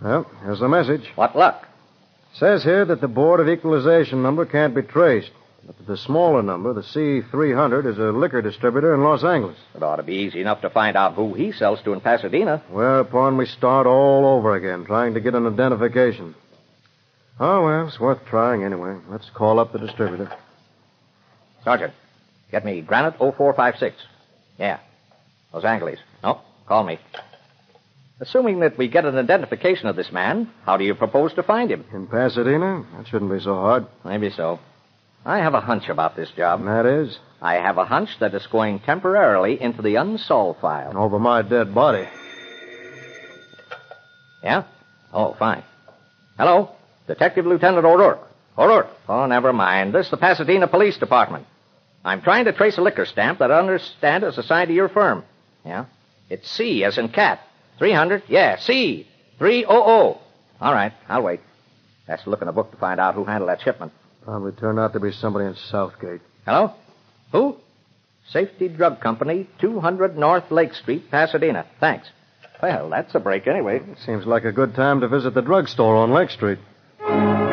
Well, here's the message. What luck? Says here that the Board of Equalization number can't be traced, but that the smaller number, the C-300, is a liquor distributor in Los Angeles. It ought to be easy enough to find out who he sells to in Pasadena. Whereupon we start all over again, trying to get an identification. Oh, well, it's worth trying anyway. Let's call up the distributor. Sergeant, get me Granite 0456. Yeah. Los Angeles. No, call me. Assuming that we get an identification of this man, how do you propose to find him? In Pasadena? That shouldn't be so hard. Maybe so. I have a hunch about this job. And that is? I have a hunch that it's going temporarily into the unsolved file. Over my dead body. Yeah? Oh, fine. Hello? Detective Lieutenant O'Rourke. O'Rourke. Oh, never mind. This is the Pasadena Police Department. I'm trying to trace a liquor stamp that I understand is assigned to your firm. Yeah? It's C as in cat. 300? Yeah, C. 300. All right, I'll wait. Has to look in the book to find out who handled that shipment. Probably turned out to be somebody in Southgate. Hello? Who? Safety Drug Company, 200 North Lake Street, Pasadena. Thanks. Well, that's a break anyway. Seems like a good time to visit the drugstore on Lake Street.